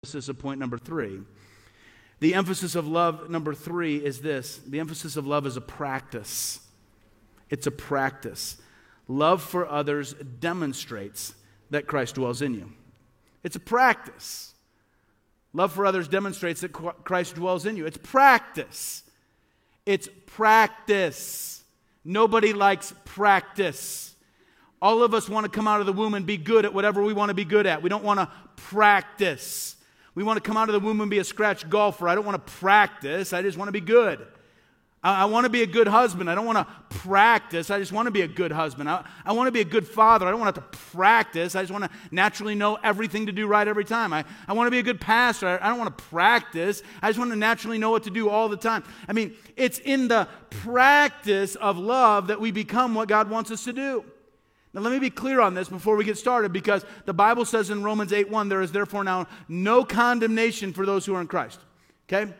emphasis of point number 3. The emphasis of love, number 3, is this. The emphasis of love is a practice. It's a practice. Love for others demonstrates that Christ dwells in you. It's a practice. Love for others demonstrates that Christ dwells in you. It's practice. It's practice. Nobody likes practice. All of us want to come out of the womb and be good at whatever we want to be good at. We don't want to practice. We want to come out of the womb and be a scratch golfer. I don't want to practice. I just want to be good. I want to be a good husband. I don't want to practice. I just want to be a good husband. I want to be a good father. I don't want to have to practice. I just want to naturally know everything to do right every time. I want to be a good pastor. I don't want to practice. I just want to naturally know what to do all the time. I mean, it's in the practice of love that we become what God wants us to do. Now, let me be clear on this before we get started, because the Bible says in Romans 8:1, there is therefore now no condemnation for those who are in Christ. Okay?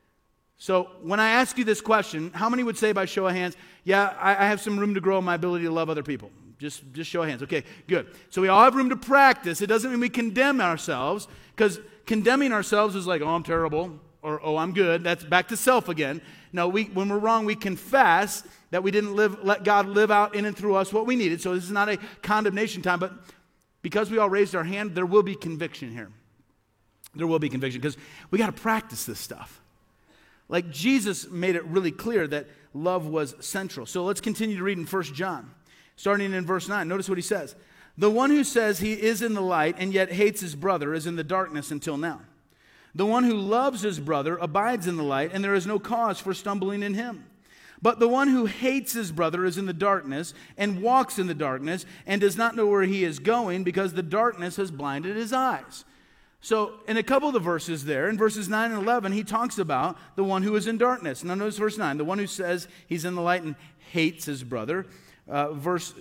So when I ask you this question, how many would say by show of hands, yeah, I have some room to grow in my ability to love other people? Just show of hands. Okay, good. So we all have room to practice. It doesn't mean we condemn ourselves, because condemning ourselves is like, oh, I'm terrible, or oh, I'm good. That's back to self again. No, when we're wrong, we confess that we didn't let God live out in and through us what we needed. So this is not a condemnation time, but because we all raised our hand, there will be conviction here. There will be conviction, because we got to practice this stuff. Like Jesus made it really clear that love was central. So let's continue to read in 1 John, starting in verse 9. Notice what he says. The one who says he is in the light and yet hates his brother is in the darkness until now. The one who loves his brother abides in the light, and there is no cause for stumbling in him. But the one who hates his brother is in the darkness and walks in the darkness and does not know where he is going, because the darkness has blinded his eyes. So in a couple of the verses there, in verses 9 and 11, he talks about the one who is in darkness. Now notice verse 9, the one who says he's in the light and hates his brother. Verse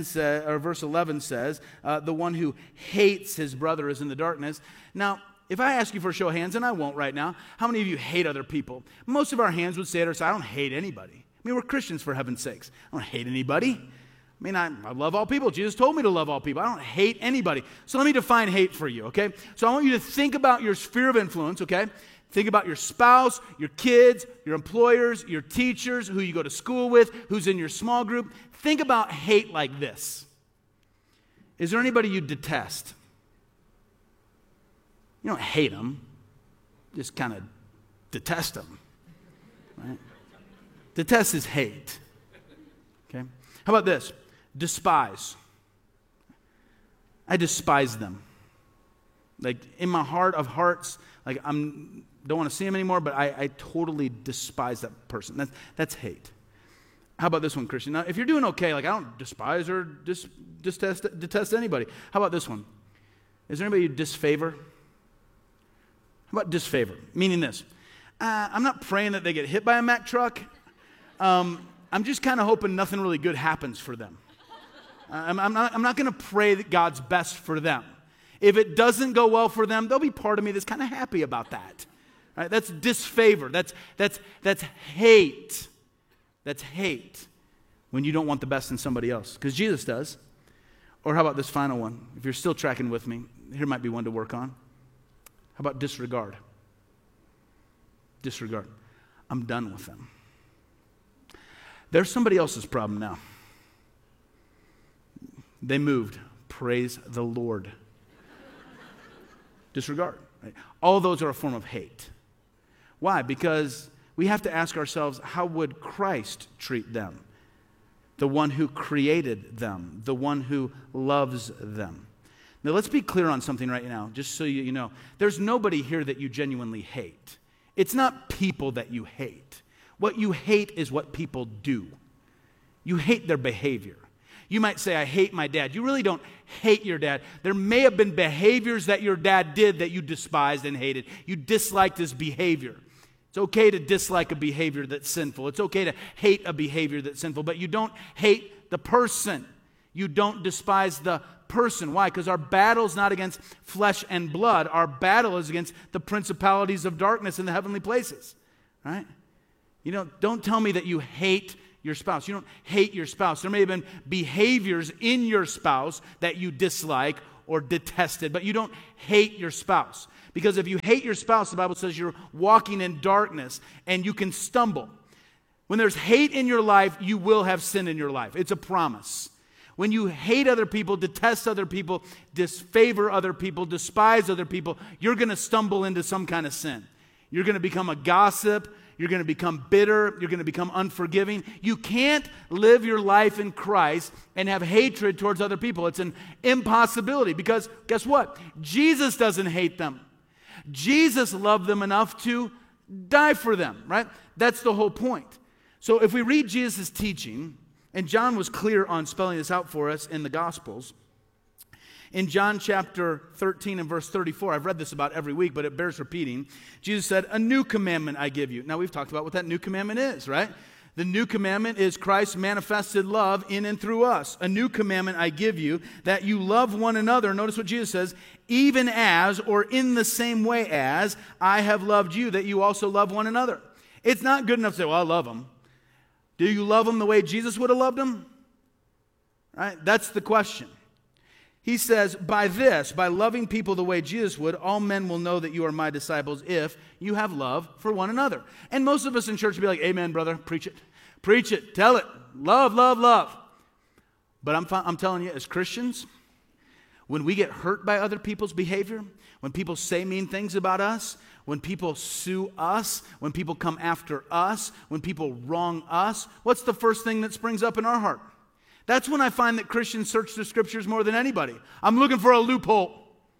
11 says, the one who hates his brother is in the darkness. Now, if I ask you for a show of hands, and I won't right now, how many of you hate other people? Most of our hands would say at our side, I don't hate anybody. I mean, we're Christians, for heaven's sakes. I don't hate anybody. I mean, I love all people. Jesus told me to love all people. I don't hate anybody. So let me define hate for you, okay? So I want you to think about your sphere of influence, okay? Think about your spouse, your kids, your employers, your teachers, who you go to school with, who's in your small group. Think about hate like this. Is there anybody you detest? You don't hate them. Just kind of detest them, right? Detest is hate, okay? How about this? Despise. I despise them. Like in my heart of hearts, like don't want to see them anymore, but I totally despise that person. That's hate. How about this one, Christian? Now, if you're doing okay, like I don't despise or detest anybody. How about this one? Is there anybody you disfavor? How about disfavor? Meaning this. I'm not praying that they get hit by a Mack truck. I'm just kind of hoping nothing really good happens for them. I'm not going to pray that God's best for them. If it doesn't go well for them, there'll be part of me that's kind of happy about that. Right? That's disfavor. That's hate. That's hate when you don't want the best in somebody else, because Jesus does. Or how about this final one? If you're still tracking with me, here might be one to work on. How about disregard? Disregard. I'm done with them. They're somebody else's problem now. They moved. Praise the Lord. Disregard. Right? All those are a form of hate. Why? Because we have to ask ourselves, how would Christ treat them? The one who created them. The one who loves them. Now let's be clear on something right now, just so you know. There's nobody here that you genuinely hate. It's not people that you hate. What you hate is what people do. You hate their behavior. You might say, I hate my dad. You really don't hate your dad. There may have been behaviors that your dad did that you despised and hated. You disliked his behavior. It's okay to dislike a behavior that's sinful. It's okay to hate a behavior that's sinful, but you don't hate the person. You don't despise the person. Why? Because our battle is not against flesh and blood. Our battle is against the principalities of darkness in the heavenly places. Right? Don't tell me that you hate your spouse. You don't hate your spouse. There may have been behaviors in your spouse that you dislike or detested, but you don't hate your spouse. Because if you hate your spouse, the Bible says you're walking in darkness and you can stumble. When there's hate in your life, you will have sin in your life. It's a promise. When you hate other people, detest other people, disfavor other people, despise other people, you're going to stumble into some kind of sin. You're going to become a gossip. You're going to become bitter. You're going to become unforgiving. You can't live your life in Christ and have hatred towards other people. It's an impossibility because guess what? Jesus doesn't hate them. Jesus loved them enough to die for them, right? That's the whole point. So if we read Jesus' teaching, and John was clear on spelling this out for us in the Gospels, in John chapter 13 and verse 34, I've read this about every week, but it bears repeating. Jesus said, "A new commandment I give you." Now we've talked about what that new commandment is, right? The new commandment is Christ's manifested love in and through us. "A new commandment I give you, that you love one another." Notice what Jesus says, "even as," or in the same way as, "I have loved you, that you also love one another." It's not good enough to say, well, I love them. Do you love them the way Jesus would have loved them? Right? That's the question. He says, by this, by loving people the way Jesus would, all men will know that you are my disciples if you have love for one another. And most of us in church would be like, amen, brother, preach it. Preach it, tell it, love, love, love. But I'm telling you, as Christians, when we get hurt by other people's behavior, when people say mean things about us, when people sue us, when people come after us, when people wrong us, what's the first thing that springs up in our heart? That's when I find that Christians search the Scriptures more than anybody. I'm looking for a loophole,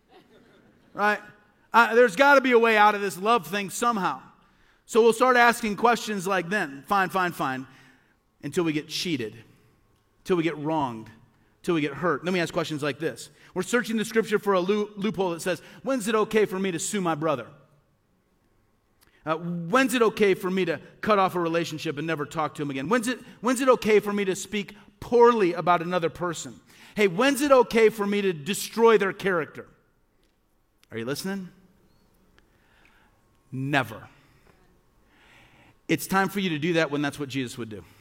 right? There's got to be a way out of this love thing somehow. So we'll start asking questions like then, fine, until we get cheated, until we get wronged, until we get hurt. Then we ask questions like this. We're searching the Scripture for a loophole that says, when's it okay for me to sue my brother? When's it okay for me to cut off a relationship and never talk to him again? When's it okay for me to speak poorly about another person? Hey, when's it okay for me to destroy their character? Are you listening? Never. It's time for you to do that when that's what Jesus would do.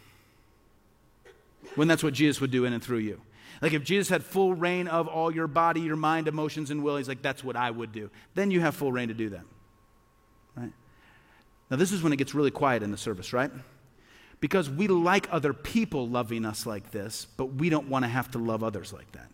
When that's what Jesus would do in and through you. Like if Jesus had full reign of all your body, your mind, emotions, and will, he's like, that's what I would do. Then you have full reign to do that. Right? Now this is when it gets really quiet in the service, right? Because we like other people loving us like this, but we don't want to have to love others like that.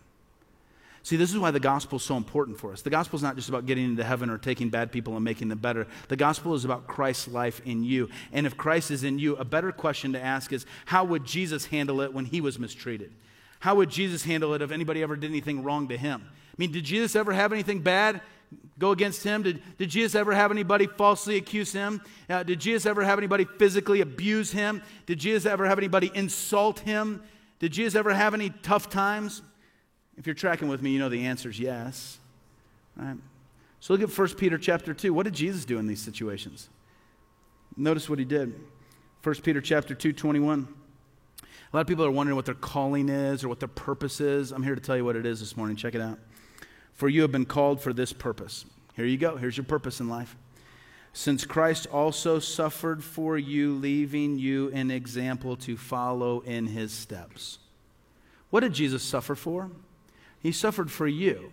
See, this is why the gospel is so important for us. The gospel is not just about getting into heaven or taking bad people and making them better. The gospel is about Christ's life in you. And if Christ is in you, a better question to ask is, how would Jesus handle it when he was mistreated? How would Jesus handle it if anybody ever did anything wrong to him? I mean, did Jesus ever have anything bad go against him? Did Jesus ever have anybody falsely accuse him? Did Jesus ever have anybody physically abuse him? Did Jesus ever have anybody insult him? Did Jesus ever have any tough times? If you're tracking with me, you know the answer is yes. Right? So look at 1 Peter chapter 2. What did Jesus do in these situations? Notice what he did. 1 Peter chapter 2, 21. A lot of people are wondering what their calling is or what their purpose is. I'm here to tell you what it is this morning. Check it out. For you have been called for this purpose. Here you go. Here's your purpose in life. Since Christ also suffered for you, leaving you an example to follow in his steps. What did Jesus suffer for? He suffered for you.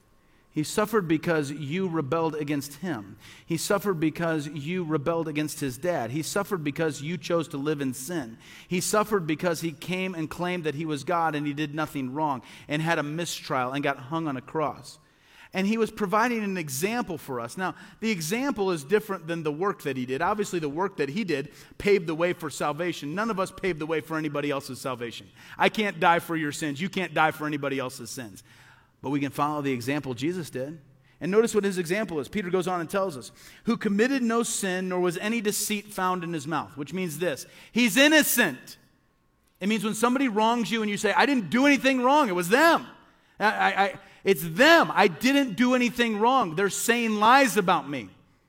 He suffered because you rebelled against him. He suffered because you rebelled against his dad. He suffered because you chose to live in sin. He suffered because he came and claimed that he was God and he did nothing wrong and had a mistrial and got hung on a cross. And he was providing an example for us. Now, the example is different than the work that he did. Obviously, the work that he did paved the way for salvation. None of us paved the way for anybody else's salvation. I can't die for your sins. You can't die for anybody else's sins. But we can follow the example Jesus did. And notice what his example is. Peter goes on and tells us, who committed no sin, nor was any deceit found in his mouth, which means this. He's innocent. It means when somebody wrongs you and you say, I didn't do anything wrong. It was them. It's them. I didn't do anything wrong. They're saying lies about me.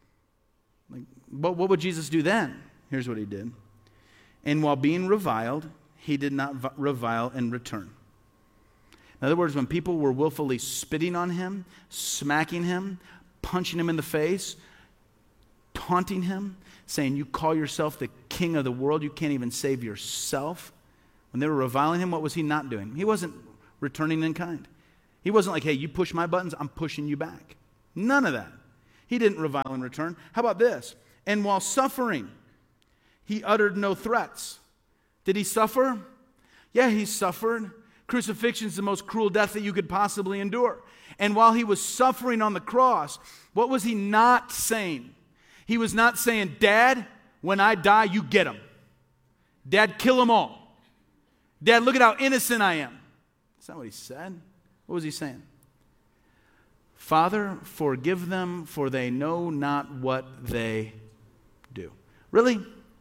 But what would Jesus do then? Here's what he did. And while being reviled, he did not revile in return. In other words, when people were willfully spitting on him, smacking him, punching him in the face, taunting him, saying, you call yourself the king of the world, you can't even save yourself. When they were reviling him, what was he not doing? He wasn't returning in kind. He wasn't like, hey, you push my buttons, I'm pushing you back. None of that. He didn't revile in return. How about this? And while suffering, he uttered no threats. Did he suffer? Yeah, he suffered. Crucifixion is the most cruel death that you could possibly endure. And while he was suffering on the cross, what was he not saying? He was not saying, Dad, when I die, you get them. Dad, kill them all. Dad, look at how innocent I am. That's not what he said. What was he saying? Father, forgive them, for they know not what they do. Really?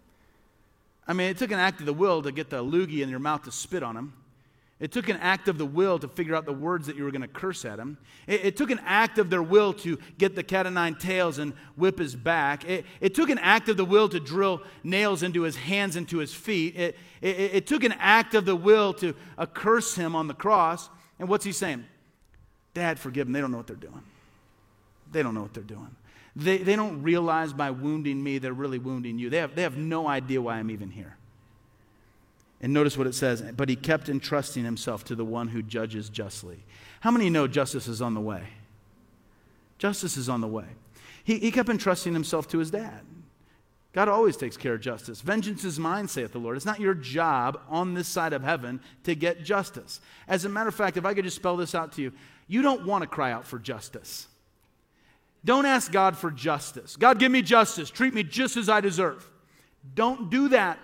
I mean, it took an act of the will to get the loogie in your mouth to spit on him. It took an act of the will to figure out the words that you were going to curse at him. It took an act of their will to get the cat o' nine tails and whip his back. It took an act of the will to drill nails into his hands and to his feet. It took an act of the will to curse him on the cross. And what's he saying? Dad, forgive them. They don't know what they're doing. They don't know what they're doing. They don't realize by wounding me, they're really wounding you. They have no idea why I'm even here. And notice what it says, but he kept entrusting himself to the one who judges justly. How many know justice is on the way? Justice is on the way. He kept entrusting himself to his dad. God always takes care of justice. Vengeance is mine, saith the Lord. It's not your job on this side of heaven to get justice. As a matter of fact, if I could just spell this out to you, you don't want to cry out for justice. Don't ask God for justice. God, give me justice. Treat me just as I deserve. Don't do that.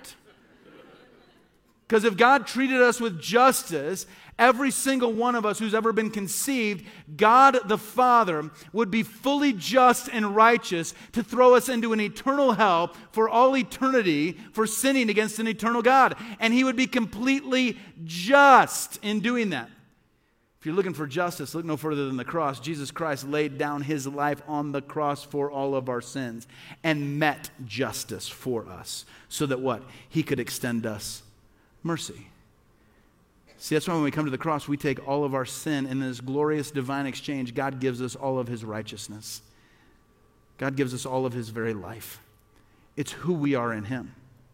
Because if God treated us with justice, every single one of us who's ever been conceived, God the Father would be fully just and righteous to throw us into an eternal hell for all eternity for sinning against an eternal God. And he would be completely just in doing that. If you're looking for justice, look no further than the cross. Jesus Christ laid down his life on the cross for all of our sins and met justice for us so that what? He could extend us mercy. See, that's why when we come to the cross, we take all of our sin, and in this glorious divine exchange, God gives us all of his righteousness. God gives us all of his very life. It's who we are in him.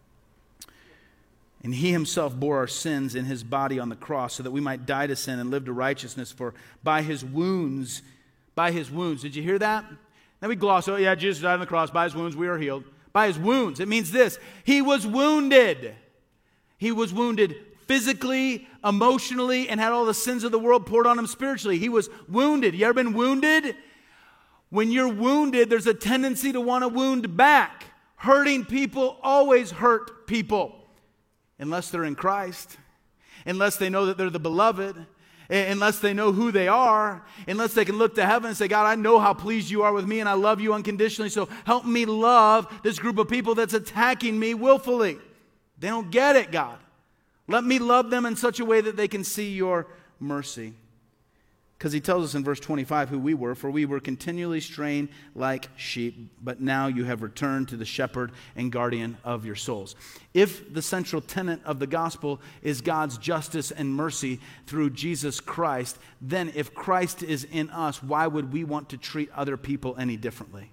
And he himself bore our sins in his body on the cross so that we might die to sin and live to righteousness. For by his wounds, did you hear that? Then we gloss, oh yeah, Jesus died on the cross. By his wounds we are healed. By his wounds, it means this. He was wounded. He was wounded physically, emotionally, and had all the sins of the world poured on him spiritually. He was wounded. You ever been wounded? When you're wounded, there's a tendency to want to wound back. Hurting people always hurt people. Unless they're in Christ. Unless they know that they're the beloved. Unless they know who they are. Unless they can look to heaven and say, God, I know how pleased you are with me and I love you unconditionally. So help me love this group of people that's attacking me willfully. They don't get it, God. Let me love them in such a way that they can see your mercy. Because he tells us in verse 25 who we were. For we were continually straying like sheep, but now you have returned to the shepherd and guardian of your souls. If the central tenet of the gospel is God's justice and mercy through Jesus Christ, then if Christ is in us, why would we want to treat other people any differently?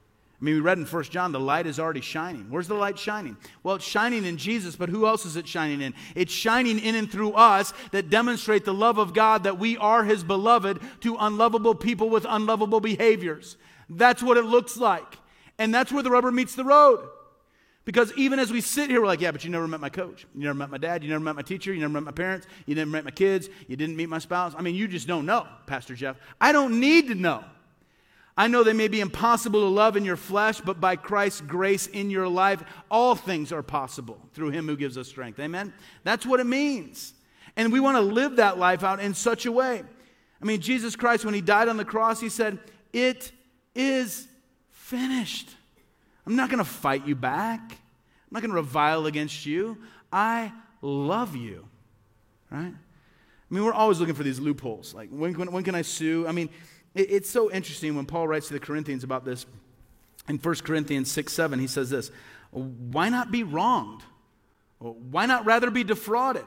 I mean, we read in 1 John, the light is already shining. Where's the light shining? Well, it's shining in Jesus, but who else is it shining in? It's shining in and through us that demonstrate the love of God, that we are his beloved to unlovable people with unlovable behaviors. That's what it looks like. And that's where the rubber meets the road. Because even as we sit here, we're like, yeah, but you never met my coach. You never met my dad. You never met my teacher. You never met my parents. You never met my kids. You didn't meet my spouse. I mean, you just don't know, Pastor Jeff. I don't need to know. I know they may be impossible to love in your flesh, but by Christ's grace in your life, all things are possible through him who gives us strength. Amen? That's what it means. And we want to live that life out in such a way. I mean, Jesus Christ, when he died on the cross, he said, it is finished. I'm not going to fight you back. I'm not going to revile against you. I love you. Right? I mean, we're always looking for these loopholes. Like, when can I sue? I mean, it's so interesting when Paul writes to the Corinthians about this. In 1 Corinthians 6:7, he says this, why not be wronged? Why not rather be defrauded?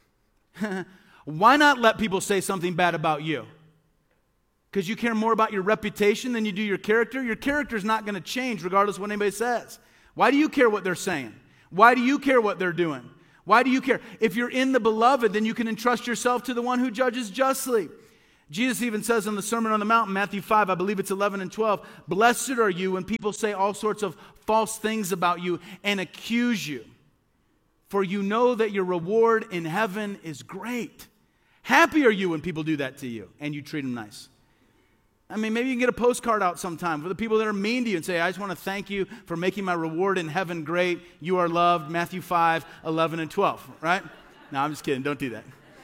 Why not let people say something bad about you? Because you care more about your reputation than you do your character? Your character's not going to change regardless of what anybody says. Why do you care what they're saying? Why do you care what they're doing? Why do you care? If you're in the beloved, then you can entrust yourself to the one who judges justly. Jesus even says in the Sermon on the Mount, Matthew 5, I believe it's 11 and 12, blessed are you when people say all sorts of false things about you and accuse you. For you know that your reward in heaven is great. Happy are you when people do that to you and you treat them nice. I mean, maybe you can get a postcard out sometime for the people that are mean to you and say, I just want to thank you for making my reward in heaven great. You are loved, Matthew 5, 11 and 12, right? No, I'm just kidding. Don't do that.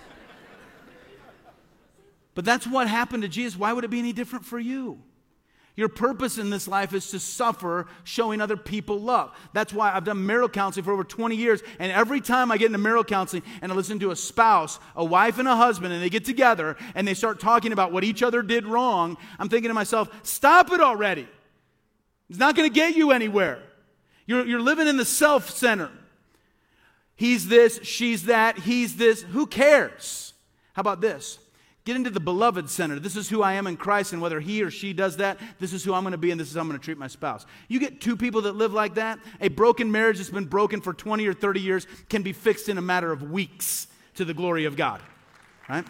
But that's what happened to Jesus. Why would it be any different for you? Your purpose in this life is to suffer showing other people love. That's why I've done marital counseling for over 20 years. And every time I get into marital counseling and I listen to a spouse, a wife and a husband, and they get together and they start talking about what each other did wrong, I'm thinking to myself, stop it already. It's not going to get you anywhere. You're living in the self-center. He's this, she's that, he's this. Who cares? How about this? Get into the beloved center. This is who I am in Christ, and whether he or she does that, this is who I'm going to be, and this is how I'm going to treat my spouse. You get two people that live like that, a broken marriage that's been broken for 20 or 30 years can be fixed in a matter of weeks to the glory of God. Right?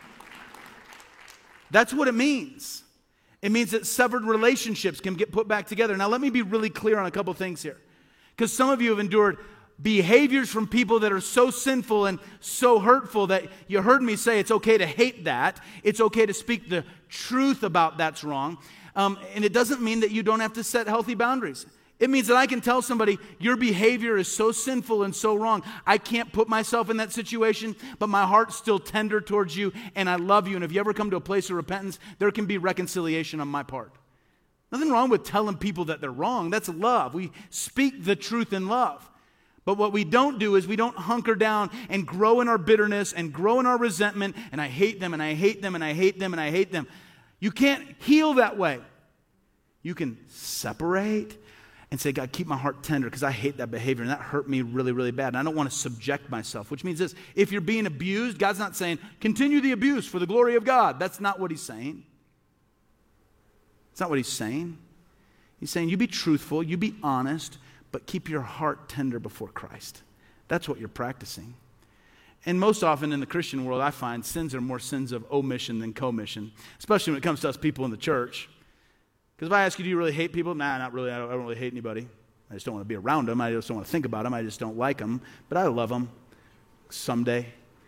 That's what it means. It means that severed relationships can get put back together. Now, let me be really clear on a couple things here. Because some of you have endured behaviors from people that are so sinful and so hurtful that you heard me say it's okay to hate that. It's okay to speak the truth about that's wrong. And it doesn't mean that you don't have to set healthy boundaries. It means that I can tell somebody, your behavior is so sinful and so wrong. I can't put myself in that situation, but my heart's still tender towards you, and I love you. And if you ever come to a place of repentance, there can be reconciliation on my part. Nothing wrong with telling people that they're wrong. That's love. We speak the truth in love. But what we don't do is we don't hunker down and grow in our bitterness and grow in our resentment, and I hate them, and I hate them, and I hate them, and I hate them. You can't heal that way. You can separate and say, God, keep my heart tender because I hate that behavior, and that hurt me really, really bad, and I don't want to subject myself, which means this. If you're being abused, God's not saying, continue the abuse for the glory of God. That's not what he's saying. It's not what he's saying. He's saying, you be truthful, you be honest, but keep your heart tender before Christ. That's what you're practicing. And most often in the Christian world, I find sins are more sins of omission than commission, especially when it comes to us people in the church. Because if I ask you, do you really hate people? Nah, not really. I don't really hate anybody. I just don't want to be around them. I just don't want to think about them. I just don't like them. But I love them someday.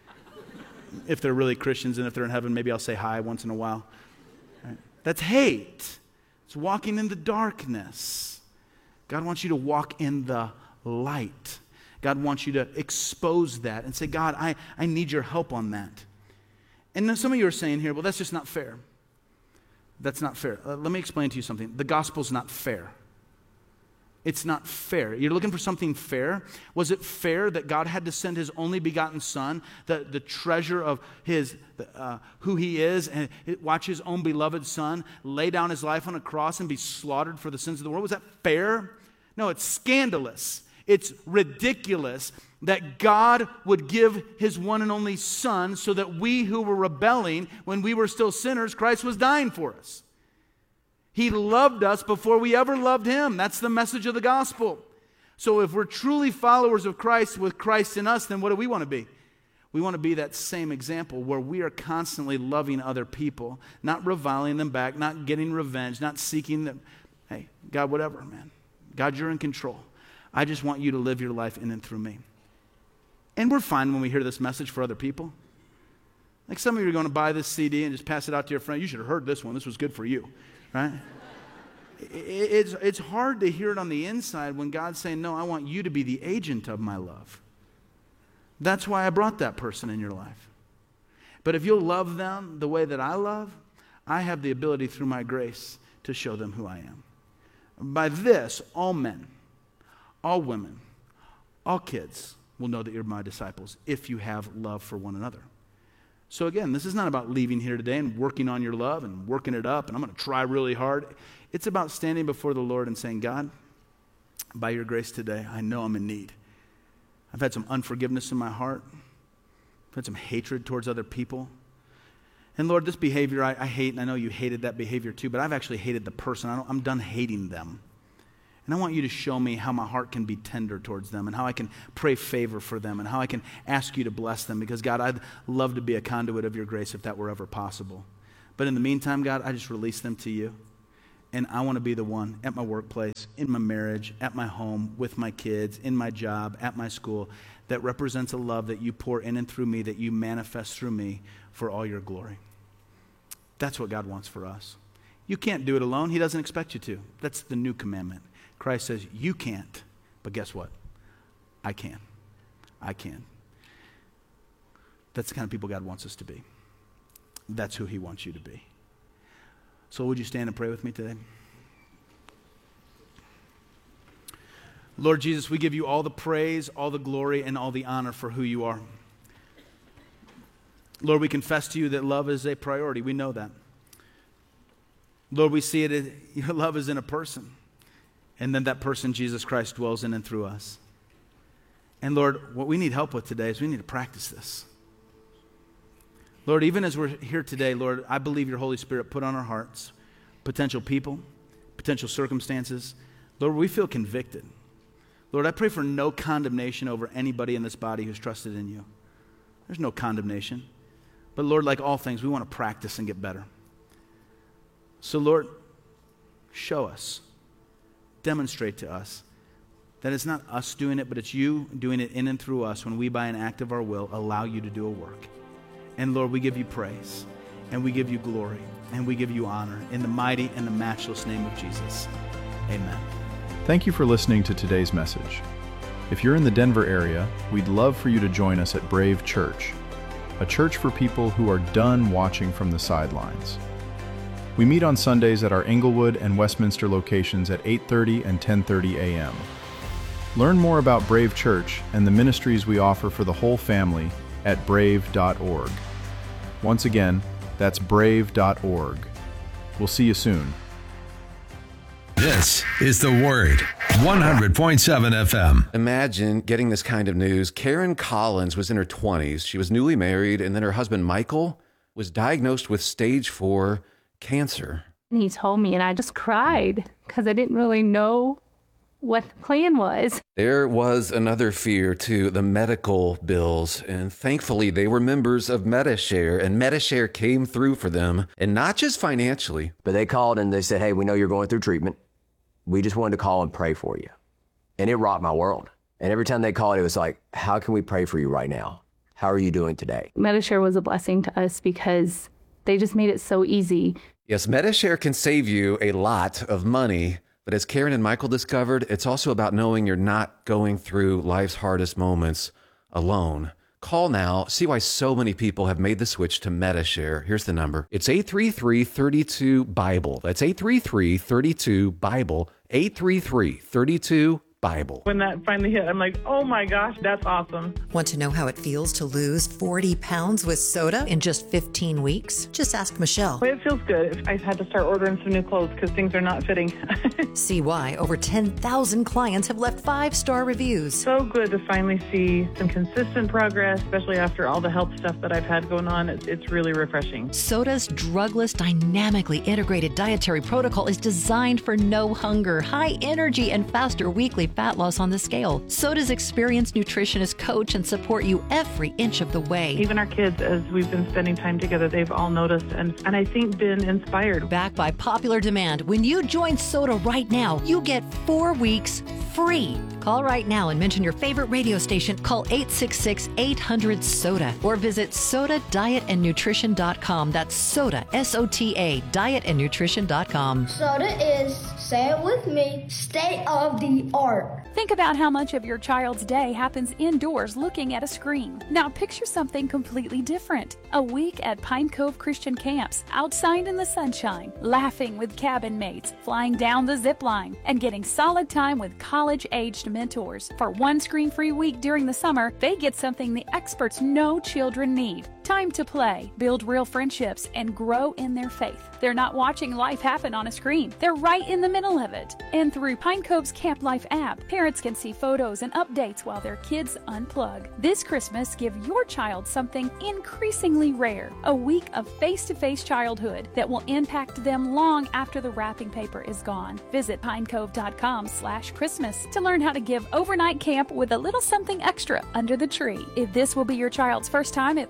If they're really Christians and if they're in heaven, maybe I'll say hi once in a while. Right? That's hate. It's walking in the darkness. God wants you to walk in the light. God wants you to expose that and say, God, I need your help on that. And then some of you are saying here, well, that's just not fair. That's not fair. Let me explain to you something. The gospel's not fair. It's not fair. You're looking for something fair? Was it fair that God had to send his only begotten son, the treasure of his, who he is, and watch his own beloved son lay down his life on a cross and be slaughtered for the sins of the world? Was that fair? No, it's scandalous. It's ridiculous that God would give his one and only son so that we who were rebelling when we were still sinners, Christ was dying for us. He loved us before we ever loved him. That's the message of the gospel. So if we're truly followers of Christ with Christ in us, then what do we want to be? We want to be that same example where we are constantly loving other people, not reviling them back, not getting revenge, not seeking them. Hey, God, whatever, man. God, you're in control. I just want you to live your life in and through me. And we're fine when we hear this message for other people. Like some of you are going to buy this CD and just pass it out to your friend. You should have heard this one. This was good for you, right? It's hard to hear it on the inside when God's saying, no, I want you to be the agent of my love. That's why I brought that person in your life. But if you'll love them the way that I love, I have the ability through my grace to show them who I am. By this, all men, all women, all kids will know that you're my disciples if you have love for one another. So again, this is not about leaving here today and working on your love and working it up and I'm going to try really hard. It's about standing before the Lord and saying, God, by your grace today, I know I'm in need. I've had some unforgiveness in my heart. I've had some hatred towards other people. And Lord, this behavior I hate, and I know you hated that behavior too, but I've actually hated the person. I'm done hating them. And I want you to show me how my heart can be tender towards them and how I can pray favor for them and how I can ask you to bless them because, God, I'd love to be a conduit of your grace if that were ever possible. But in the meantime, God, I just release them to you. And I want to be the one at my workplace, in my marriage, at my home, with my kids, in my job, at my school, that represents a love that you pour in and through me, that you manifest through me for all your glory. That's what God wants for us. You can't do it alone. He doesn't expect you to. That's the new commandment. Christ says, you can't. But guess what? I can. I can. That's the kind of people God wants us to be. That's who he wants you to be. So would you stand and pray with me today? Lord Jesus, we give you all the praise, all the glory, and all the honor for who you are. Lord, we confess to you that love is a priority. We know that. Lord, we see it as your love is in a person. And then that person, Jesus Christ, dwells in and through us. And Lord, what we need help with today is we need to practice this. Lord, even as we're here today, Lord, I believe your Holy Spirit put on our hearts potential people, potential circumstances. Lord, we feel convicted. Lord, I pray for no condemnation over anybody in this body who's trusted in you. There's no condemnation. But Lord, like all things, we want to practice and get better. So Lord, show us, demonstrate to us that it's not us doing it, but it's you doing it in and through us when we, by an act of our will, allow you to do a work. And Lord, we give you praise, and we give you glory, and we give you honor in the mighty and the matchless name of Jesus. Amen. Thank you for listening to today's message. If you're in the Denver area, we'd love for you to join us at Brave Church, a church for people who are done watching from the sidelines. We meet on Sundays at our Englewood and Westminster locations at 8:30 and 10:30 a.m. Learn more about Brave Church and the ministries we offer for the whole family at brave.org. Once again, that's brave.org. We'll see you soon. This is The Word, 100.7 FM. Imagine getting this kind of news. Karen Collins was in her 20s. She was newly married, and then her husband, Michael, was diagnosed with stage 4 cancer. And he told me, and I just cried because I didn't really know what the plan was. There was another fear, too, the medical bills. And thankfully, they were members of Medi-Share, and Medi-Share came through for them, and not just financially. But they called and they said, hey, we know you're going through treatment. We just wanted to call and pray for you. And it rocked my world. And every time they called, it was like, how can we pray for you right now? How are you doing today? Medi-Share was a blessing to us because they just made it so easy. Yes, Medi-Share can save you a lot of money. But as Karen and Michael discovered, it's also about knowing you're not going through life's hardest moments alone. Call now. See why so many people have made the switch to Medi-Share. Here's the number. It's 833-32-BIBLE. That's 833-32-BIBLE. 833-32-BIBLE. When that finally hit, I'm like, oh my gosh, that's awesome. Want to know how it feels to lose 40 pounds with soda in just 15 weeks? Just ask Michelle. It feels good. I had to start ordering some new clothes because things are not fitting. See why over 10,000 clients have left 5-star reviews. So good to finally see some consistent progress, especially after all the health stuff that I've had going on. It's really refreshing. Soda's drugless, dynamically integrated dietary protocol is designed for no hunger, high energy, and faster weekly fat loss on the scale. Soda's experienced nutritionist coach and support you every inch of the way. Even our kids, as we've been spending time together, they've all noticed and I think been inspired. Backed by popular demand, when you join Soda right now, you get 4 weeks free. Call right now and mention your favorite radio station. Call 866-800-SODA or visit SODAdietandnutrition.com. That's Soda, S-O-T-A, dietandnutrition.com. Soda is, say it with me, state of the art. Think about how much of your child's day happens indoors looking at a screen. Now picture something completely different. A week at Pine Cove Christian Camps, outside in the sunshine, laughing with cabin mates, flying down the zip line, and getting solid time with college-aged mentors. For one screen-free week during the summer, they get something the experts know children need. Time to play, build real friendships, and grow in their faith. They're not watching life happen on a screen. They're right in the middle of it. And through Pine Cove's Camp Life app, parents can see photos and updates while their kids unplug. This Christmas, give your child something increasingly rare, a week of face-to-face childhood that will impact them long after the wrapping paper is gone. Visit pinecove.com/Christmas to learn how to give overnight camp with a little something extra under the tree. If this will be your child's first time at Pine Cove,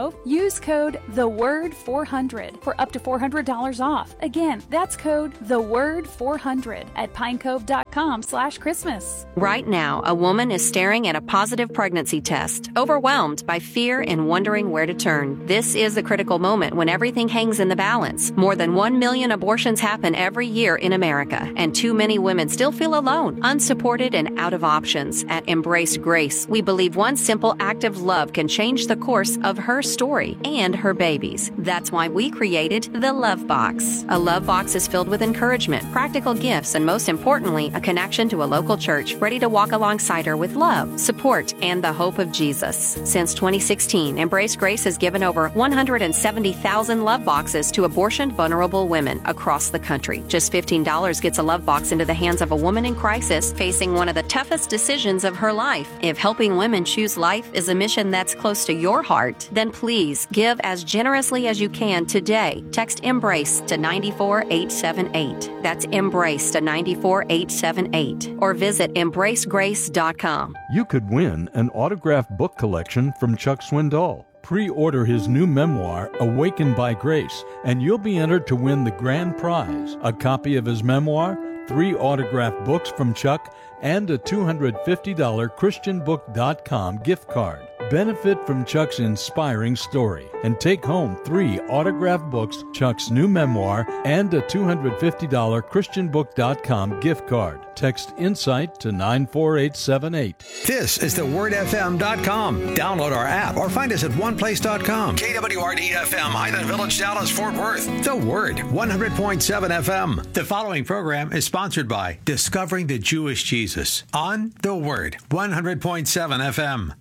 Cove, use code THEWORD400 for up to $400 off. Again, that's code THEWORD400 at pinecove.com/Christmas. Right now, a woman is staring at a positive pregnancy test, overwhelmed by fear and wondering where to turn. This is the critical moment when everything hangs in the balance. More than 1 million abortions happen every year in America, and too many women still feel alone, unsupported, and out of options. At Embrace Grace, we believe one simple act of love can change the course of her story and her baby's. That's why we created the Love Box. A Love Box is filled with encouragement, practical gifts, and most importantly, a connection to a local church ready to walk alongside her with love, support, and the hope of Jesus. Since 2016, Embrace Grace has given over 170,000 Love Boxes to abortion-vulnerable women across the country. Just $15 gets a Love Box into the hands of a woman in crisis facing one of the toughest decisions of her life. If helping women choose life is a mission that's close to your heart, then please give as generously as you can today. Text EMBRACE to 94878. That's EMBRACE to 94878. Or visit embracegrace.com. You could win an autographed book collection from Chuck Swindoll. Pre-order his new memoir, Awakened by Grace, and you'll be entered to win the grand prize, a copy of his memoir, 3 autographed books from Chuck, and a $250 ChristianBook.com gift card. Benefit from Chuck's inspiring story and take home 3 autographed books, Chuck's new memoir, and a $250 ChristianBook.com gift card. Text INSIGHT to 94878. This is thewordfm.com. Download our app or find us at oneplace.com. KWRD-FM, Highland Village, Dallas, Fort Worth. The Word, 100.7 FM. The following program is sponsored by Discovering the Jewish Jesus on The Word, 100.7 FM.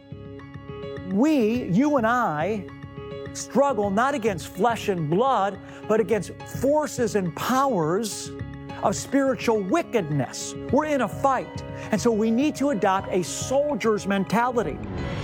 You and I, struggle not against flesh and blood, but against forces and powers of spiritual wickedness. We're in a fight. And so we need to adopt a soldier's mentality.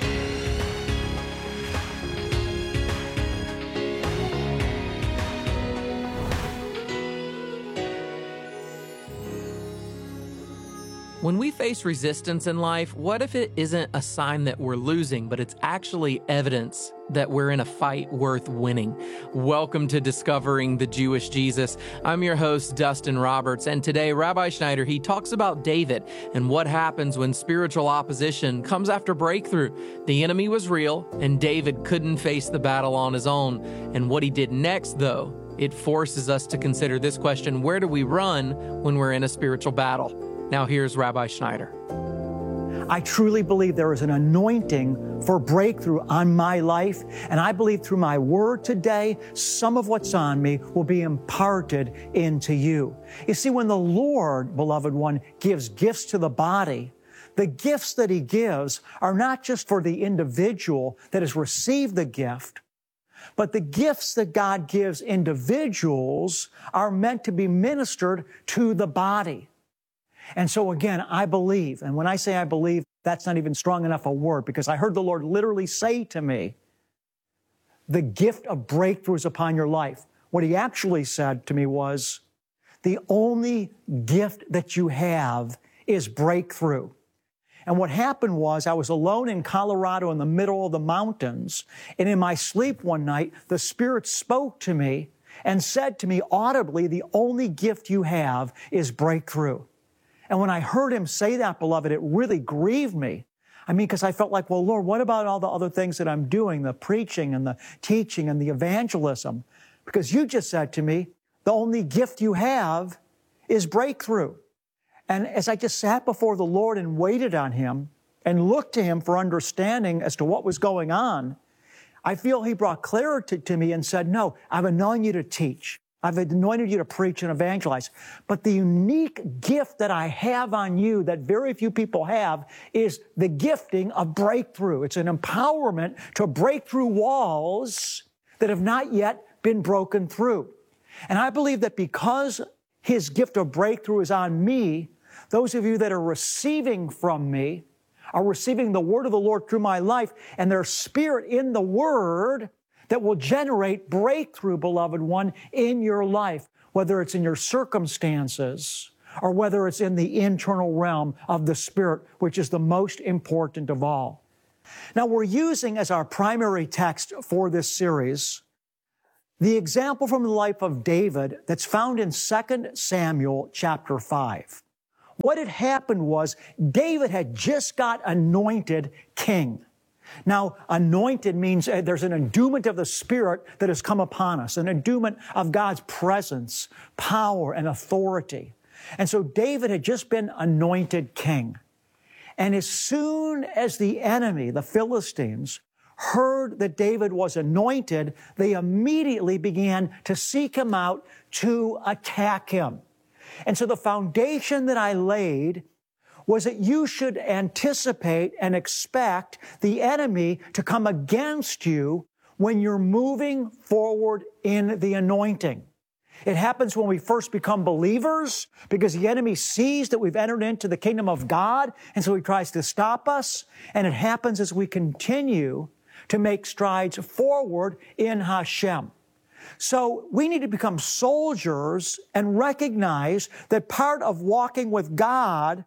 When we face resistance in life, what if it isn't a sign that we're losing, but it's actually evidence that we're in a fight worth winning? Welcome to Discovering the Jewish Jesus. I'm your host, Dustin Roberts, and today Rabbi Schneider, he talks about David and what happens when spiritual opposition comes after breakthrough. The enemy was real, and David couldn't face the battle on his own. And what he did next, though, it forces us to consider this question: where do we run when we're in a spiritual battle? Now here's Rabbi Schneider. I truly believe there is an anointing for breakthrough on my life, and I believe through my word today, some of what's on me will be imparted into you. You see, when the Lord, beloved one, gives gifts to the body, the gifts that He gives are not just for the individual that has received the gift, but the gifts that God gives individuals are meant to be ministered to the body. And so again, I believe, and when I say I believe, that's not even strong enough a word, because I heard the Lord literally say to me, the gift of breakthrough is upon your life. What He actually said to me was, the only gift that you have is breakthrough. And what happened was, I was alone in Colorado in the middle of the mountains, and in my sleep one night, the Spirit spoke to me and said to me audibly, the only gift you have is breakthrough. And when I heard Him say that, beloved, it really grieved me. I mean, because I felt like, well, Lord, what about all the other things that I'm doing, the preaching and the teaching and the evangelism? Because you just said to me, the only gift you have is breakthrough. And as I just sat before the Lord and waited on Him and looked to Him for understanding as to what was going on, I feel He brought clarity to me and said, no, I've anointed you to teach. I've anointed you to preach and evangelize. But the unique gift that I have on you that very few people have is the gifting of breakthrough. It's an empowerment to break through walls that have not yet been broken through. And I believe that because His gift of breakthrough is on me, those of you that are receiving from me are receiving the word of the Lord through my life, and there's spirit in the word that will generate breakthrough, beloved one, in your life, whether it's in your circumstances or whether it's in the internal realm of the Spirit, which is the most important of all. Now, we're using as our primary text for this series the example from the life of David that's found in 2 Samuel chapter 5. What had happened was David had just got anointed king. Now, anointed means there's an endowment of the Spirit that has come upon us, an endowment of God's presence, power, and authority. And so David had just been anointed king. And as soon as the enemy, the Philistines, heard that David was anointed, they immediately began to seek him out to attack him. And so the foundation that I laid was that you should anticipate and expect the enemy to come against you when you're moving forward in the anointing. It happens when we first become believers because the enemy sees that we've entered into the kingdom of God, and so he tries to stop us. And it happens as we continue to make strides forward in Hashem. So we need to become soldiers and recognize that part of walking with God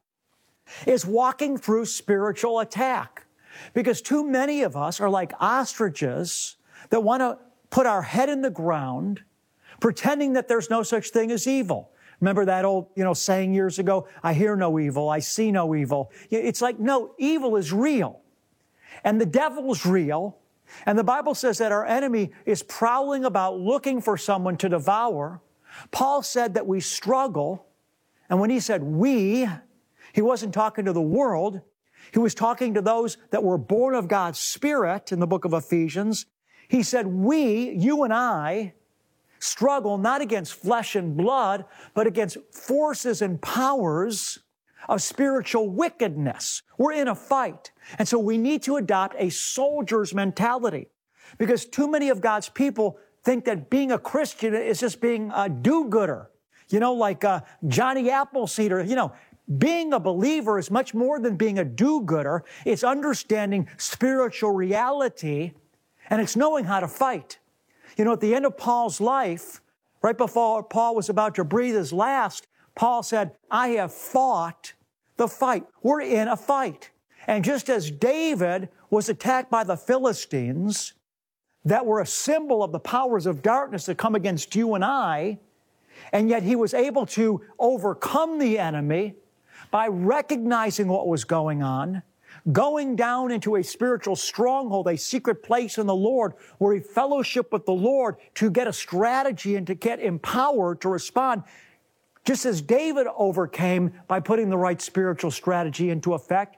is walking through spiritual attack. Because too many of us are like ostriches that want to put our head in the ground, pretending that there's no such thing as evil. Remember that old, saying years ago, I hear no evil, I see no evil. It's like, no, evil is real. And the devil's real. And the Bible says that our enemy is prowling about looking for someone to devour. Paul said that we struggle. And when he said we, he wasn't talking to the world. He was talking to those that were born of God's Spirit in the book of Ephesians. He said, we, you and I, struggle not against flesh and blood, but against forces and powers of spiritual wickedness. We're in a fight. And so we need to adopt a soldier's mentality because too many of God's people think that being a Christian is just being a do-gooder, like Johnny Appleseed or, being a believer is much more than being a do-gooder. It's understanding spiritual reality and it's knowing how to fight. At the end of Paul's life, right before Paul was about to breathe his last, Paul said, I have fought the fight. We're in a fight. And just as David was attacked by the Philistines that were a symbol of the powers of darkness that come against you and I, and yet he was able to overcome the enemy by recognizing what was going on, going down into a spiritual stronghold, a secret place in the Lord where he fellowshiped with the Lord to get a strategy and to get empowered to respond. Just as David overcame by putting the right spiritual strategy into effect,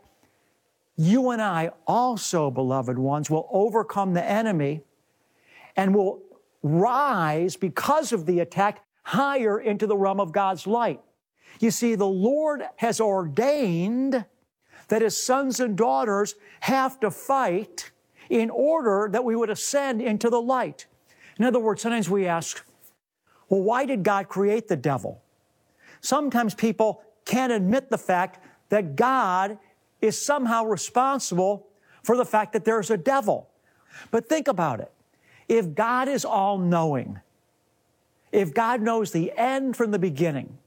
you and I also, beloved ones, will overcome the enemy and will rise because of the attack higher into the realm of God's light. You see, the Lord has ordained that His sons and daughters have to fight in order that we would ascend into the light. In other words, sometimes we ask, well, why did God create the devil? Sometimes people can't admit the fact that God is somehow responsible for the fact that there's a devil. But think about it. If God is all-knowing, if God knows the end from the beginning,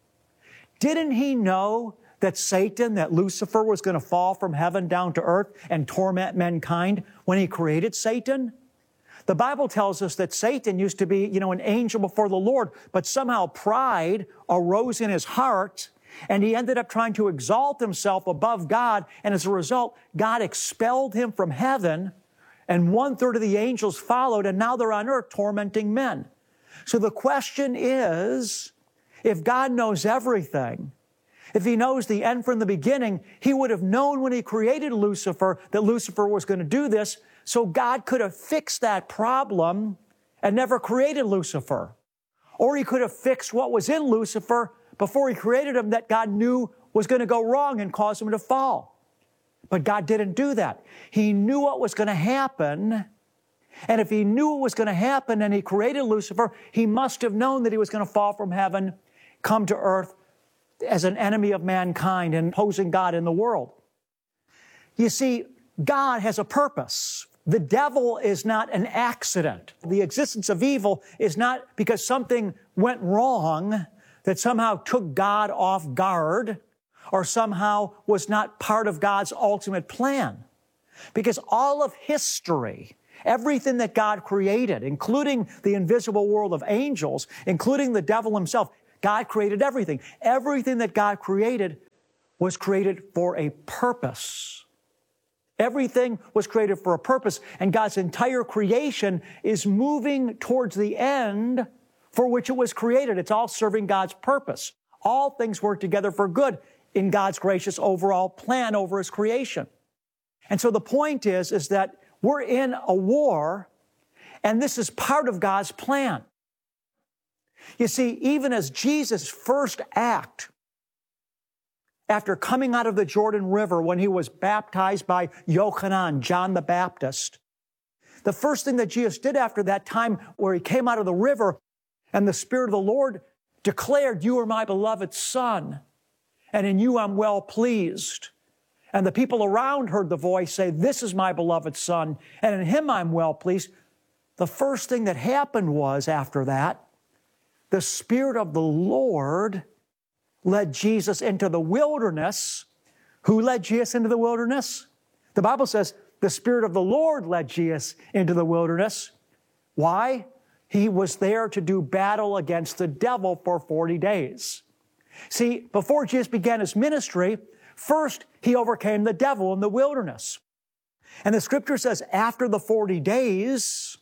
didn't He know that Satan, that Lucifer was going to fall from heaven down to earth and torment mankind when He created Satan? The Bible tells us that Satan used to be, an angel before the Lord, but somehow pride arose in his heart, and he ended up trying to exalt himself above God, and as a result, God expelled him from heaven, and 1/3 of the angels followed, and now they're on earth tormenting men. So the question is, if God knows everything, if He knows the end from the beginning, He would have known when He created Lucifer that Lucifer was going to do this, so God could have fixed that problem and never created Lucifer. Or He could have fixed what was in Lucifer before He created him that God knew was going to go wrong and cause him to fall. But God didn't do that. He knew what was going to happen. And if He knew what was going to happen and He created Lucifer, He must have known that he was going to fall from heaven, come to earth as an enemy of mankind and opposing God in the world. You see, God has a purpose. The devil is not an accident. The existence of evil is not because something went wrong that somehow took God off guard or somehow was not part of God's ultimate plan. Because all of history, everything that God created, including the invisible world of angels, including the devil himself, God created everything. Everything that God created was created for a purpose. Everything was created for a purpose, and God's entire creation is moving towards the end for which it was created. It's all serving God's purpose. All things work together for good in God's gracious overall plan over His creation. And so the point is that we're in a war, and this is part of God's plan. You see, even as Jesus' first act after coming out of the Jordan River when he was baptized by Yochanan, John the Baptist, the first thing that Jesus did after that time where he came out of the river and the Spirit of the Lord declared, "You are my beloved Son, and in you I'm well pleased." And the people around heard the voice say, "This is my beloved Son, and in him I'm well pleased." The first thing that happened was, after that, the Spirit of the Lord led Jesus into the wilderness. Who led Jesus into the wilderness? The Bible says the Spirit of the Lord led Jesus into the wilderness. Why? He was there to do battle against the devil for 40 days. See, before Jesus began his ministry, first he overcame the devil in the wilderness. And the Scripture says after the 40 days,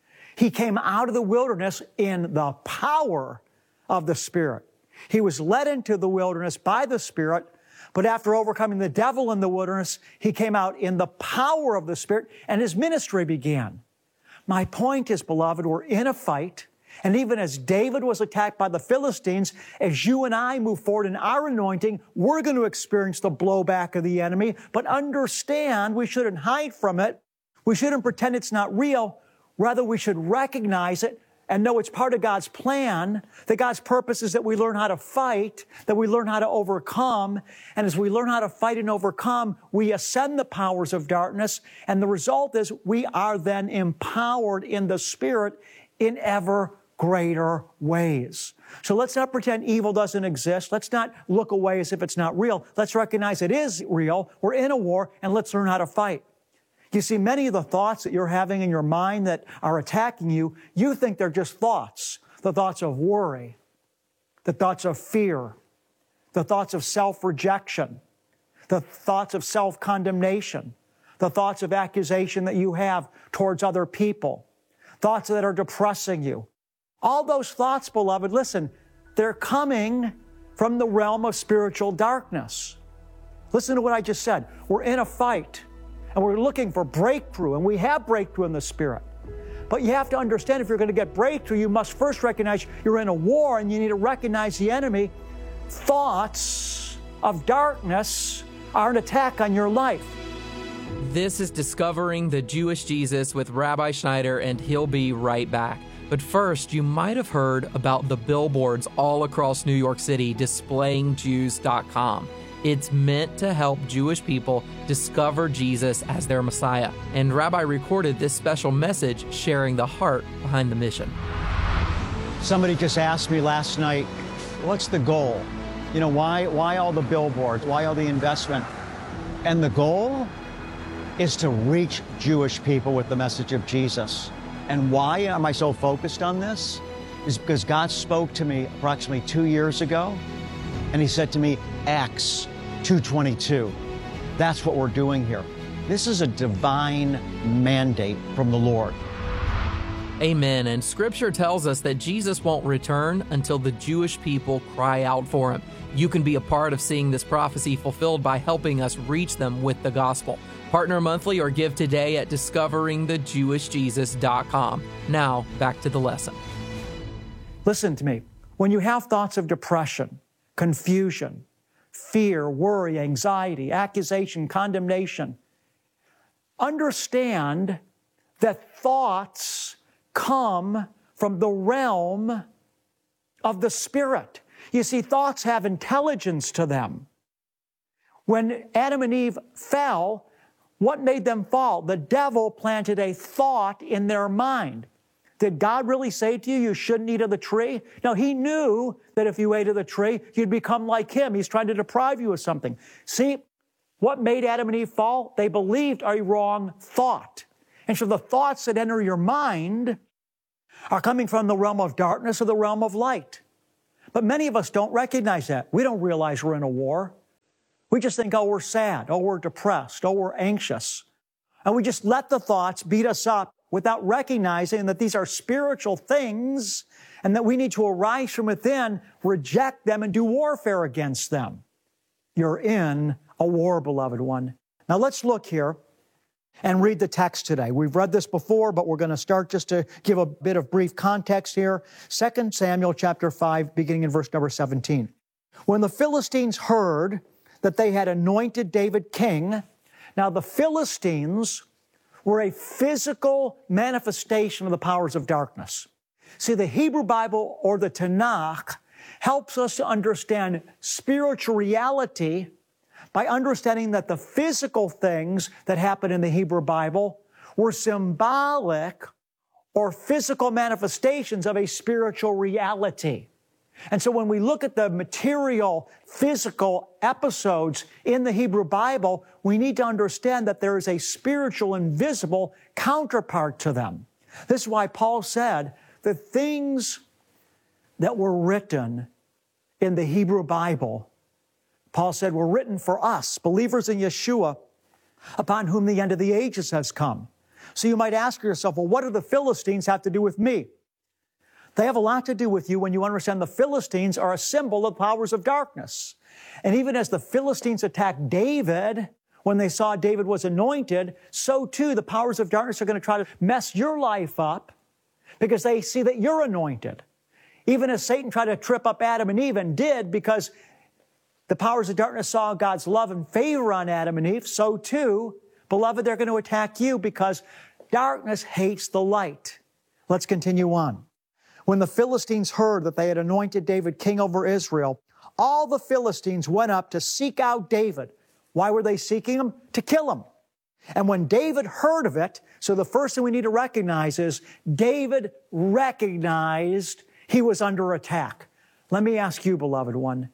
he came out of the wilderness in the power of the Spirit. He was led into the wilderness by the Spirit, but after overcoming the devil in the wilderness, he came out in the power of the Spirit, and his ministry began. My point is, beloved, we're in a fight, and even as David was attacked by the Philistines, as you and I move forward in our anointing, we're going to experience the blowback of the enemy, but understand we shouldn't hide from it. We shouldn't pretend it's not real. Rather, we should recognize it and know it's part of God's plan, that God's purpose is that we learn how to fight, that we learn how to overcome. And as we learn how to fight and overcome, we ascend the powers of darkness. And the result is we are then empowered in the Spirit in ever greater ways. So let's not pretend evil doesn't exist. Let's not look away as if it's not real. Let's recognize it is real. We're in a war, and let's learn how to fight. You see, many of the thoughts that you're having in your mind that are attacking you, you think they're just thoughts. The thoughts of worry, the thoughts of fear, the thoughts of self-rejection, the thoughts of self-condemnation, the thoughts of accusation that you have towards other people, thoughts that are depressing you. All those thoughts, beloved, listen, they're coming from the realm of spiritual darkness. Listen to what I just said. We're in a fight. And we're looking for breakthrough, and we have breakthrough in the Spirit. But you have to understand, if you're going to get breakthrough, you must first recognize you're in a war, and you need to recognize the enemy. Thoughts of darkness are an attack on your life. This is Discovering the Jewish Jesus with Rabbi Schneider, and he'll be right back. But first, you might have heard about the billboards all across New York City displaying Jews.com. It's meant to help Jewish people discover Jesus as their Messiah. And Rabbi recorded this special message sharing the heart behind the mission. Somebody just asked me last night, what's the goal? You know, why all the billboards? Why all the investment? And the goal is to reach Jewish people with the message of Jesus. And why am I so focused on this? Is because God spoke to me approximately 2 years ago. And he said to me, Acts 2:22. That's what we're doing here. This is a divine mandate from the Lord. Amen. And Scripture tells us that Jesus won't return until the Jewish people cry out for him. You can be a part of seeing this prophecy fulfilled by helping us reach them with the gospel. Partner monthly or give today at discoveringthejewishjesus.com. Now, back to the lesson. Listen to me. When you have thoughts of depression, confusion, fear, worry, anxiety, accusation, condemnation, understand that thoughts come from the realm of the Spirit. You see, thoughts have intelligence to them. When Adam and Eve fell, what made them fall? The devil planted a thought in their mind. Did God really say to you, you shouldn't eat of the tree? No, he knew that if you ate of the tree, you'd become like him. He's trying to deprive you of something. See, What made Adam and Eve fall? They believed a wrong thought. And so the thoughts that enter your mind are coming from the realm of darkness or the realm of light. But many of us don't recognize that. We don't realize we're in a war. We just think, oh, we're sad, oh, we're depressed, oh, we're anxious. And we just let the thoughts beat us up without recognizing that these are spiritual things and that we need to arise from within, reject them, and do warfare against them. You're in a war, beloved one. Now let's look here and read the text today. We've read this before, but we're going to start just to give a bit of brief context here. 2 Samuel chapter 5, beginning in verse number 17. When the Philistines heard that they had anointed David king, now the Philistines were a physical manifestation of the powers of darkness. See, the Hebrew Bible or the Tanakh helps us to understand spiritual reality by understanding that the physical things that happen in the Hebrew Bible were symbolic or physical manifestations of a spiritual reality. And so when we look at the material, physical episodes in the Hebrew Bible, we need to understand that there is a spiritual, invisible counterpart to them. This is why Paul said the things that were written in the Hebrew Bible, Paul said, were written for us, believers in Yeshua, upon whom the end of the ages has come. So you might ask yourself, well, what do the Philistines have to do with me? They have a lot to do with you when you understand the Philistines are a symbol of powers of darkness. And even as the Philistines attacked David, when they saw David was anointed, so too the powers of darkness are going to try to mess your life up because they see that you're anointed. Even as Satan tried to trip up Adam and Eve and did, because the powers of darkness saw God's love and favor on Adam and Eve, so too, beloved, they're going to attack you because darkness hates the light. Let's continue on. When the Philistines heard that they had anointed David king over Israel, all the Philistines went up to seek out David. Why were they seeking him? To kill him. And when David heard of it, so the first thing we need to recognize is David recognized he was under attack. Let me ask you, beloved one,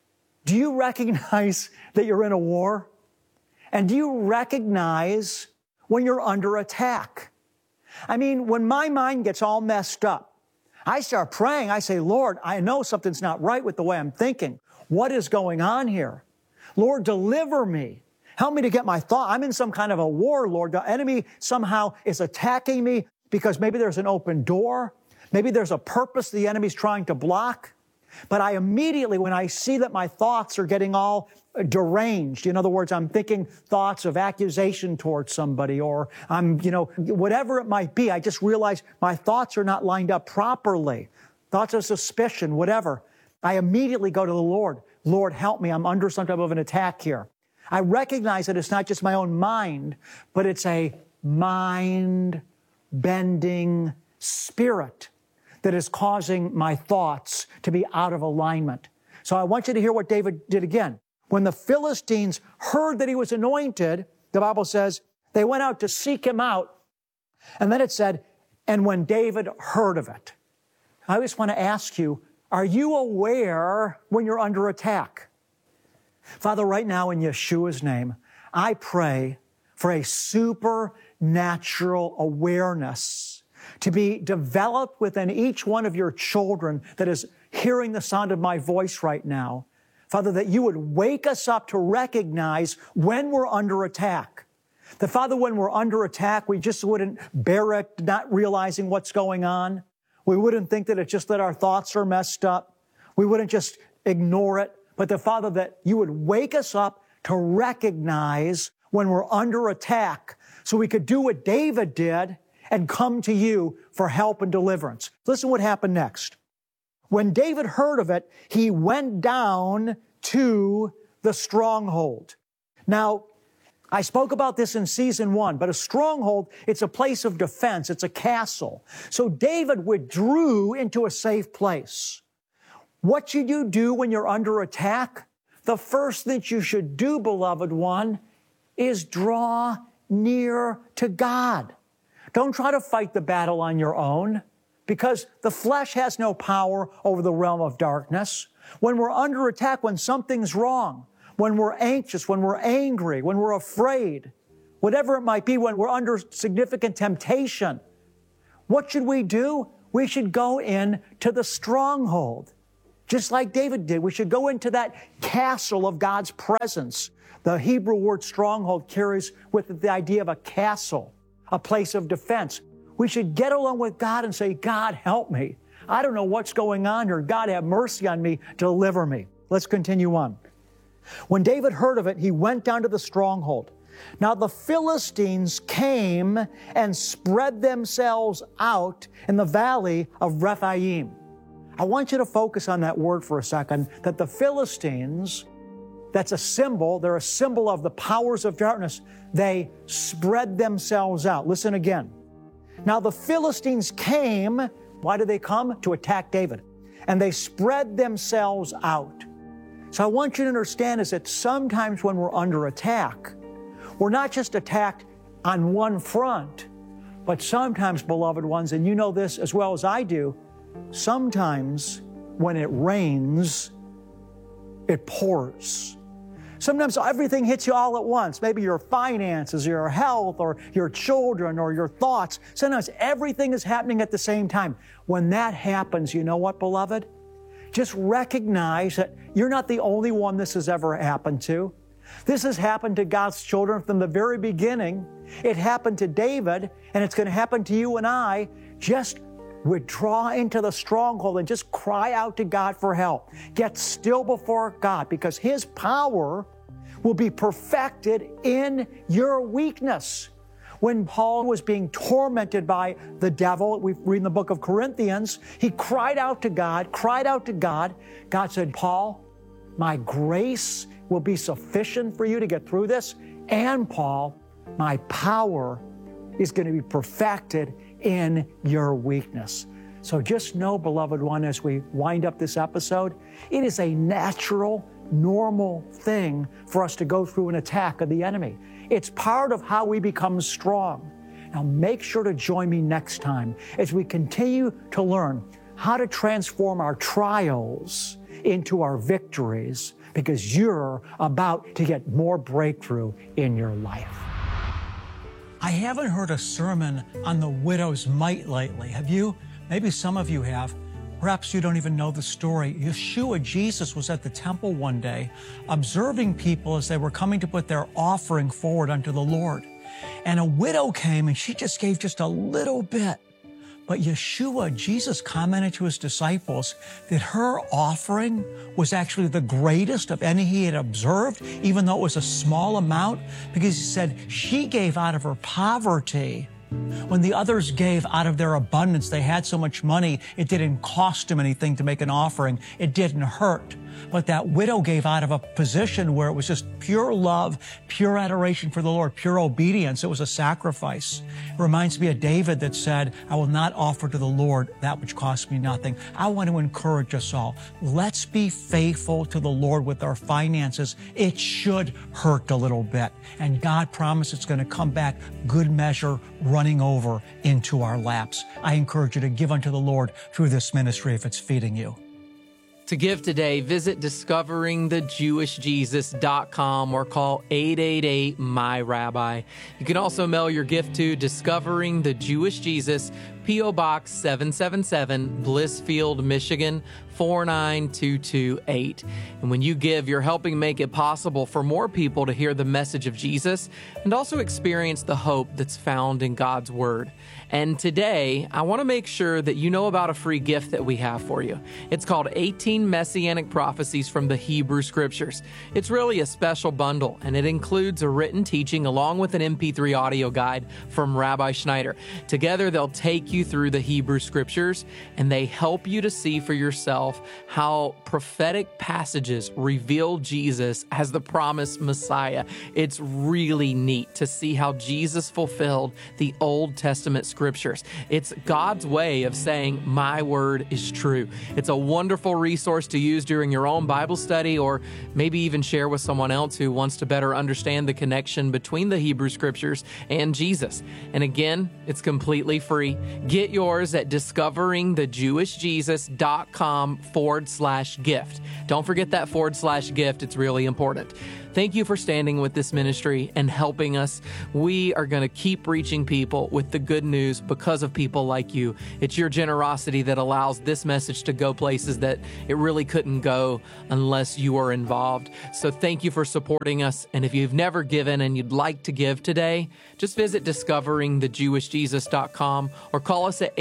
do you recognize that you're in a war? And do you recognize when you're under attack? I mean, when my mind gets all messed up, I start praying. I say, Lord, I know something's not right with the way I'm thinking. What is going on here? Lord, deliver me. Help me to get my thought. I'm in some kind of a war, Lord. The enemy somehow is attacking me because maybe there's an open door. Maybe there's a purpose the enemy's trying to block. But I immediately, when I see that my thoughts are getting all deranged, in other words, I'm thinking thoughts of accusation towards somebody, or I'm, whatever it might be, I just realize my thoughts are not lined up properly. Thoughts of suspicion, whatever. I immediately go to the Lord. Lord, help me. I'm under some type of an attack here. I recognize that it's not just my own mind, but it's a mind-bending spirit that is causing my thoughts to be out of alignment. So I want you to hear what David did again. When the Philistines heard that he was anointed, the Bible says, they went out to seek him out. And then it said, and when David heard of it. I just want to ask you, are you aware when you're under attack? Father, right now in Yeshua's name, I pray for a supernatural awareness to be developed within each one of your children that is hearing the sound of my voice right now. Father, that you would wake us up to recognize when we're under attack. That, Father, when we're under attack, we just wouldn't bear it, not realizing what's going on. We wouldn't think that it's just that our thoughts are messed up. We wouldn't just ignore it. But the Father, that you would wake us up to recognize when we're under attack so we could do what David did and come to you for help and deliverance. Listen what happened next. When David heard of it, he went down to the stronghold. Now, I spoke about this in season 1, but a stronghold, it's a place of defense. It's a castle. So David withdrew into a safe place. What should you do when you're under attack? The first thing you should do, beloved one, is draw near to God. Don't try to fight the battle on your own, because the flesh has no power over the realm of darkness. When we're under attack, when something's wrong, when we're anxious, when we're angry, when we're afraid, whatever it might be, when we're under significant temptation, what should we do? We should go in to the stronghold, just like David did. We should go into that castle of God's presence. The Hebrew word stronghold carries with it the idea of a castle, a place of defense. We should get along with God and say, God, help me. I don't know what's going on here. God, have mercy on me. Deliver me. Let's continue on. When David heard of it, he went down to the stronghold. Now the Philistines came and spread themselves out in the valley of Rephaim. I want you to focus on that word for a second, that the Philistines, that's a symbol, they're a symbol of the powers of darkness. They spread themselves out. Listen again. Now the Philistines came, why did they come? To attack David. And they spread themselves out. So I want you to understand is that sometimes when we're under attack, we're not just attacked on one front, but sometimes, beloved ones, and you know this as well as I do, sometimes when it rains, it pours. Sometimes everything hits you all at once. Maybe your finances, your health, or your children, or your thoughts. Sometimes everything is happening at the same time. When that happens, you know what, beloved? Just recognize that you're not the only one this has ever happened to. This has happened to God's children from the very beginning. It happened to David, and it's going to happen to you and I. Just withdraw into the stronghold and just cry out to God for help. Get still before God, because His power will be perfected in your weakness. When Paul was being tormented by the devil, we read in the book of Corinthians, he cried out to God. God said, Paul, my grace will be sufficient for you to get through this. And Paul, my power is going to be perfected in your weakness. So just know, beloved one, as we wind up this episode, it is a natural, normal thing for us to go through an attack of the enemy. It's part of how we become strong. Now make sure to join me next time as we continue to learn how to transform our trials into our victories, because you're about to get more breakthrough in your life. I haven't heard a sermon on the widow's mite lately. Have you? Maybe some of you have. Perhaps you don't even know the story. Yeshua, Jesus, was at the temple one day, observing people as they were coming to put their offering forward unto the Lord. And a widow came, and she just gave just a little bit. But Yeshua, Jesus, commented to his disciples that her offering was actually the greatest of any he had observed, even though it was a small amount, because he said she gave out of her poverty. When the others gave out of their abundance, they had so much money, it didn't cost them anything to make an offering. It didn't hurt. But that widow gave out of a position where it was just pure love, pure adoration for the Lord, pure obedience. It was a sacrifice. It reminds me of David that said, I will not offer to the Lord that which costs me nothing. I want to encourage us all. Let's be faithful to the Lord with our finances. It should hurt a little bit. And God promises it's going to come back good measure, running over into our laps. I encourage you to give unto the Lord through this ministry if it's feeding you. To give today, visit discoveringthejewishjesus.com or call 888-MY-RABBI. You can also mail your gift to Discovering the Jewish Jesus, P.O. Box 777, Blissfield, Michigan, 49228. And when you give, you're helping make it possible for more people to hear the message of Jesus and also experience the hope that's found in God's Word. And today, I want to make sure that you know about a free gift that we have for you. It's called 18 Messianic Prophecies from the Hebrew Scriptures. It's really a special bundle, and it includes a written teaching along with an MP3 audio guide from Rabbi Schneider. Together, they'll take you through the Hebrew Scriptures, and they help you to see for yourself how prophetic passages reveal Jesus as the promised Messiah. It's really neat to see how Jesus fulfilled the Old Testament Scriptures. It's God's way of saying, my word is true. It's a wonderful resource to use during your own Bible study, or maybe even share with someone else who wants to better understand the connection between the Hebrew Scriptures and Jesus. And again, it's completely free. Get yours at discoveringthejewishjesus.com www.bravechurch.com/gift. Don't forget that /gift. It's really important. Thank you for standing with this ministry and helping us. We are going to keep reaching people with the good news because of people like you. It's your generosity that allows this message to go places that it really couldn't go unless you are involved. So thank you for supporting us. And if you've never given and you'd like to give today, just visit discoveringthejewishjesus.com or call us at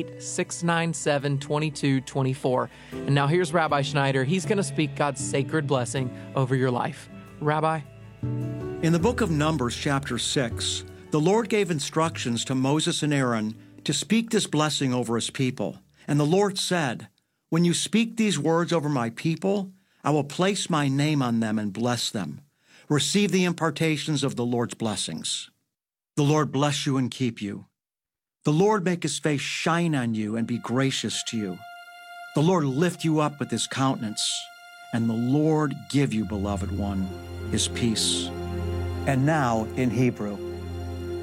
888-697-2224. And now here's Rabbi Schneider. He's going to speak God's sacred blessing over your life. Rabbi? In the book of Numbers, chapter 6, the Lord gave instructions to Moses and Aaron to speak this blessing over his people. And the Lord said, "When you speak these words over my people, I will place my name on them and bless them. Receive the impartations of the Lord's blessings. The Lord bless you and keep you. The Lord make his face shine on you and be gracious to you. The Lord lift you up with his countenance, and the Lord give you, beloved one, his peace." And now in Hebrew.